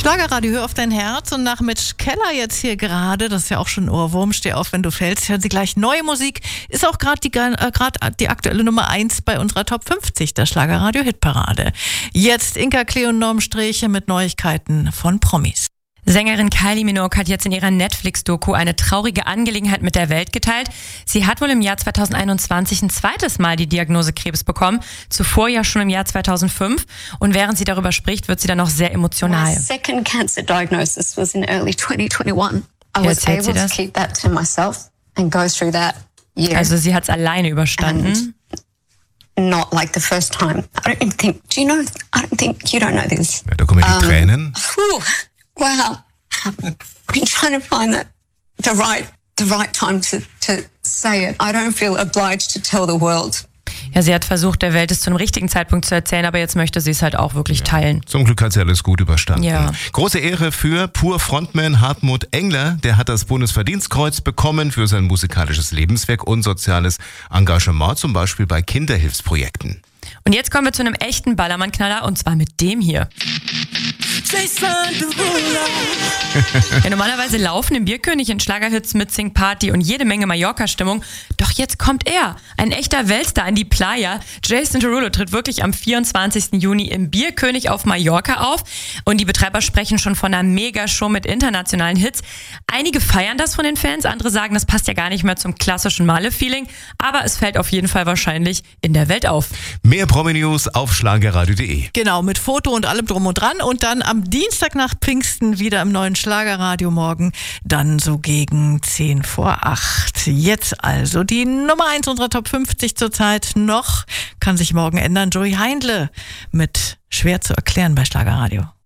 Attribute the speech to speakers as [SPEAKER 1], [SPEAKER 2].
[SPEAKER 1] Schlagerradio, hör auf dein Herz. Und nach Mitch Keller jetzt hier gerade, das ist ja auch schon ein Ohrwurm, steh auf, wenn du fällst, hören Sie gleich neue Musik. Ist auch gerade die aktuelle Nummer 1 bei unserer Top 50 der Schlagerradio-Hitparade. Jetzt Inka Klee und Norm Sträche mit Neuigkeiten von Promis.
[SPEAKER 2] Sängerin Kylie Minogue hat jetzt in ihrer Netflix-Doku eine traurige Angelegenheit mit der Welt geteilt. Sie hat wohl im Jahr 2021 ein zweites Mal die Diagnose Krebs bekommen, zuvor ja schon im Jahr 2005. Und während sie darüber spricht, wird sie dann noch sehr emotional.
[SPEAKER 3] My second cancer diagnosis was in early 2021. I was able to keep that to myself and go through that year.
[SPEAKER 2] Also sie hat es alleine überstanden.
[SPEAKER 3] Not like the first time. I don't even think, you don't know this.
[SPEAKER 4] Ja, da kommen die Tränen.
[SPEAKER 3] Wow. I've been trying to find the right time to say it. I don't feel obliged to tell the world.
[SPEAKER 2] Ja, sie hat versucht, der Welt es zu einem richtigen Zeitpunkt zu erzählen, aber jetzt möchte sie es halt auch wirklich teilen.
[SPEAKER 4] Zum Glück hat sie alles gut überstanden.
[SPEAKER 2] Ja.
[SPEAKER 4] Große Ehre für Pur-Frontman Hartmut Engler. Der hat das Bundesverdienstkreuz bekommen für sein musikalisches Lebenswerk und soziales Engagement, zum Beispiel bei Kinderhilfsprojekten.
[SPEAKER 2] Und jetzt kommen wir zu einem echten Ballermann-Knaller, und zwar mit dem hier. Ja, normalerweise laufen im Bierkönig in Schlagerhits mit Sing Party und jede Menge Mallorca-Stimmung. Doch jetzt kommt er, ein echter Weltstar in die Playa. Jason Derulo tritt wirklich am 24. Juni im Bierkönig auf Mallorca auf. Und die Betreiber sprechen schon von einer Mega-Show mit internationalen Hits. Einige feiern das von den Fans, andere sagen, das passt ja gar nicht mehr zum klassischen Malle-Feeling. Aber es fällt auf jeden Fall wahrscheinlich in der Welt auf.
[SPEAKER 4] Mehr Promi-News auf schlagerradio.de.
[SPEAKER 1] Genau, mit Foto und allem drum und dran. Und dann am Dienstag nach Pfingsten wieder im neuen Schlagerradio morgen. Dann so gegen 10 vor 8. Jetzt also die Nummer 1 unserer Top 50 zurzeit noch. Kann sich morgen ändern. Joey Heindle mit Schwer zu erklären bei Schlagerradio.